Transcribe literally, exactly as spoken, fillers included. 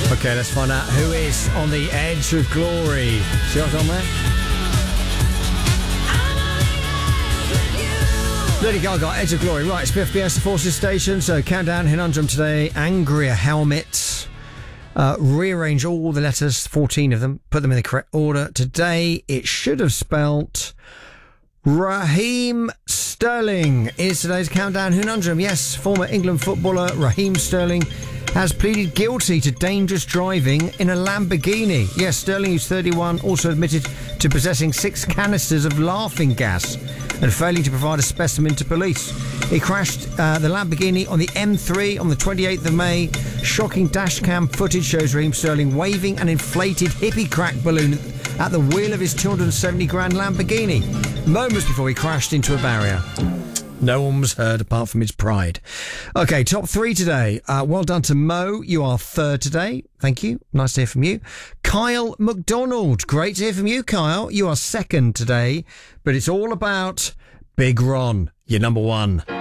Okay, let's find out who is on the edge of glory. See what's on there? Lady Gaga, Edge of Glory. Right, it's F B S, the Forces Station. So, Countdown, Hinundrum today. Angria Helmet. Uh, rearrange all the letters, fourteen of them. Put them in the correct order. Today, it should have spelt Raheem Sterling is today's Countdown Hinundrum. Yes, former England footballer Raheem Sterling has pleaded guilty to dangerous driving in a Lamborghini. Yes, Sterling, who's thirty-one, also admitted to possessing six canisters of laughing gas and failing to provide a specimen to police. He crashed uh, the Lamborghini on the M three on the twenty-eighth of May. Shocking dashcam footage shows Raheem Sterling waving an inflated hippie crack balloon at the wheel of his two hundred seventy grand Lamborghini, moments before he crashed into a barrier. No one was heard apart from his pride. Okay, top three today. Uh, well done to Mo. You are third today. Thank you. Nice to hear from you. Kyle McDonald. Great to hear from you, Kyle. You are second today. But it's all about Big Ron. You're number one.